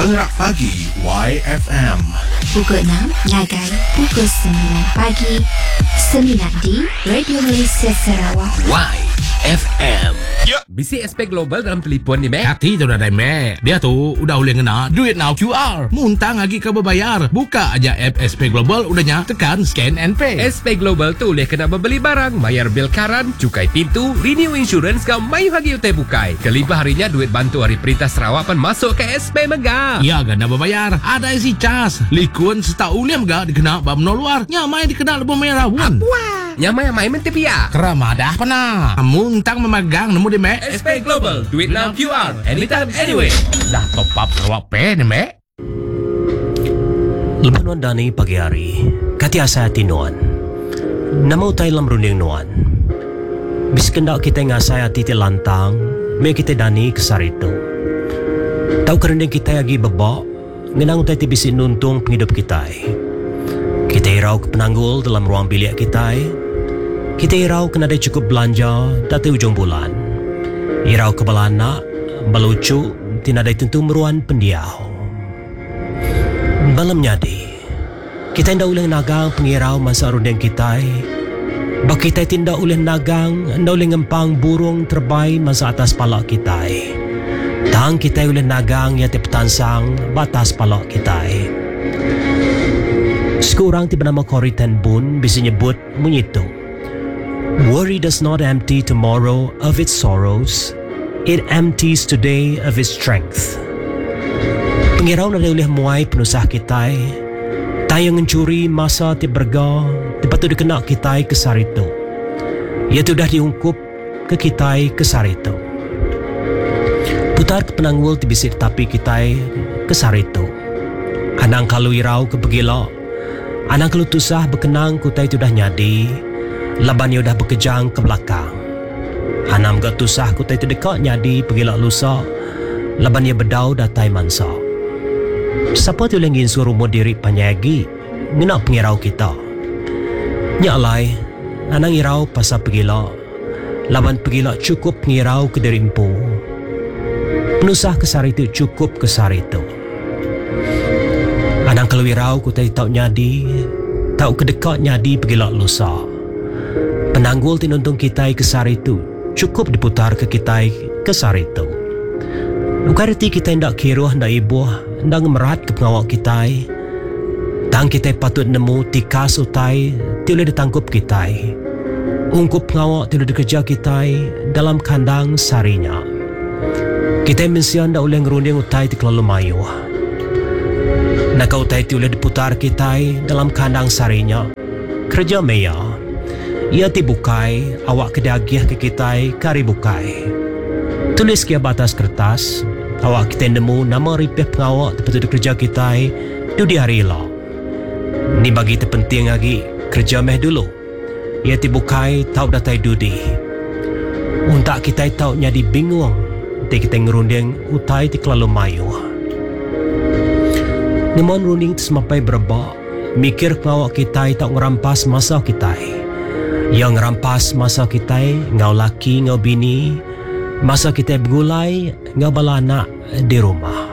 Pengerak Pagi YFM. Pukul 6 ngagai pukul 9 pagi. 9 di Radio Malaysia Sarawak YFM. Bisi SP Global dalam telefon ni, Mek. Hati tu dah dah, Mek. Dia tu udah boleh ngena duit now QR. Muntang lagi kau berbayar. Buka aja app SP Global, udahnya tekan scan and pay. SP Global tu boleh kena membeli barang, bayar bil karan, cukai pintu, renew insurance kau mayu lagi utai bukai. Kelibah harinya duit bantu hari Perintah Sarawak pan masuk ke SP Mega. Ya, ganda berbayar. Ada isi cas. Likun setau uliam gak dikena bab no luar. Nyamai dikena lebih merah pun. Wah, nyamai mentepia. Keramadah pernah. Muntang memegang nemu di, Mek. SP Global, duit now QR, anytime, anyway. Dah top up Sarawak Pay ni, Mek. Lebanon dani pagi hari, kati asa hati nuan. Nama utai lam runding nuan. Bis kendak kita ngasai hati ti lantang, me kita dani kesar itu. Tahu kerending kita lagi bebak, ngenang utai ti bisi nuntung penghidup kita. Kita irau ke penanggul dalam ruang bilik kita. Kita irau kena ada cukup belanja dati ujung bulan. Irau ke balana, balucu, tidak ada tentu meruan pendiau. Malam nyadi, kita tidak boleh nagang pengirau masa rundeng kita. Bak kita tidak boleh nagang, tidak boleh ngempang burung terbaik masa atas palak kita. Tang kita boleh nagang yang terpetansang batas palak kita. Sekurang tiba nama Koritan Bun bisa nyebut menyitu. Worry does not empty tomorrow of its sorrows. It empties today of its strength. Pengirau na boleh muai penusah kita. Tayo mencuri masa ti berga, tepat tu dikena kita kesar itu. Ia tu dah diungkup ke kita kesar itu. Putar ke penanggul ti bisik tapi kita kesar itu. Anang kalau irau ke pegila, anang kalau tusah berkenang kutai tu dah nyadi, laban ia dah berkejang ke belakang. Anam gak tusah kutai tu dekat nyadi pegila lusa, laban ia bedau datai mansa. Siapa tu lagi suruh diri panyagi ngenak pengirau kita. Nyalai, anang irau pasal pegila, laban pegila cukup pengirau ke diri empu. Penusah kesar itu cukup kesar itu. Anang kalau irau kutai tau nyadi, tau kedekat nyadi pegila lusa. Penanggul tinuntung kita kesar itu cukup diputar ke kita kesar itu. Bukan erti kita hendak kiruh, hendak ibuh, hendak merat ke pengawak kita. Tang kita patut nemu tikas utai, tidak ditangkup kita. Ungkup pengawak tidak dikerja kita dalam kandang sarinya. Kita mensian hendak boleh ngerunding utai di kelalu mayu. Nak utai tidak diputar kita dalam kandang sarinya. Kerja meya. Ia dibukai, awak kedagiah ke kita kari bukai. Tulis kia batas kertas, awak kita nemu nama ripeh pengawak tempat duduk kerja kita tu di hari lah. Ni bagi terpenting lagi, kerja meh dulu. Ia dibukai tahu datai dudi. Untuk kita tahu nyadi bingung, kita ngerunding utai ti kelalu mayu. Nimon runding semampai berba, mikir pengawak kita tak ngerampas masa kita. Yang ngerampas masa kita, ngau laki, ngau bini, masa kita bergulai, ngau bala anak di rumah.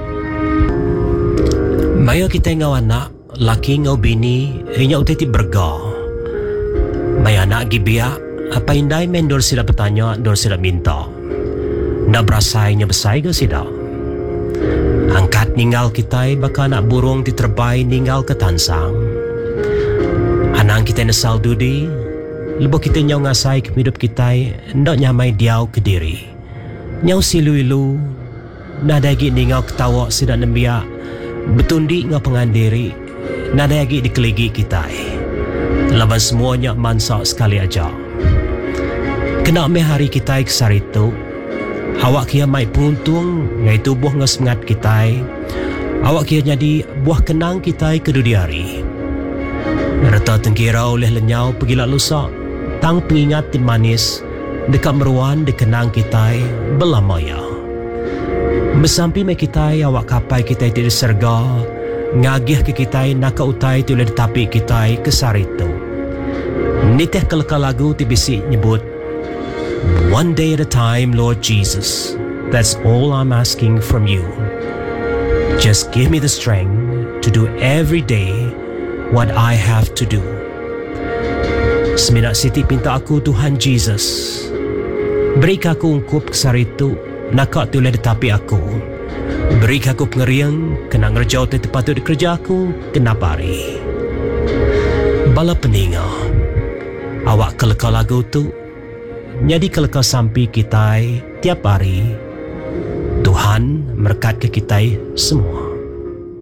Maya kita ngau anak, laki ngau bini, inya utai ti berga. Maya anak gibiak, apa indai mendor sila bertanya, dor sila minta. Nak berasainya besai ke sida? Angkat ninggal kita, baka anak burung ti terbai ninggal ke tansang. Anang kita nesal dudi, lebih kita nyau ngasai ke hidup kita, ndak nyamai diau ke diri. Nyau silu-ilu, nada lagi ningau ketawa sidak nembiak, betundi ngau pengandiri, nada lagi dikeligi kita. Laban semuanya mansak sekali aja. Kena me hari kita kesar itu, awak kia mai penguntung, ngai tubuh ngau semangat kita, awak kia jadi buah kenang kita ke dunia hari. Rata tengkira oleh lenyau pergilah lusa. Tang pengingat tim manis dekat meruan dikenang kita belamaya. Bersampi me kita awak kapai kita tidak serga, ngagih ke kita nak utai tu oleh tapi kita kesar itu. Niteh kelakar lagu tibisi nyebut, one day at a time, Lord Jesus. That's all I'm asking from you. Just give me the strength to do every day what I have to do. Seminat Siti pinta aku Tuhan Jesus, beri aku ungkup kesaritu nakak tu le tetapi aku. Beri aku pengeriang kena ngerjau tu patut dikerja aku kena pari. Bala peninga, awak kelekal lagu tu jadi kelekal sampai kita tiap hari. Tuhan berkat ke kita semua.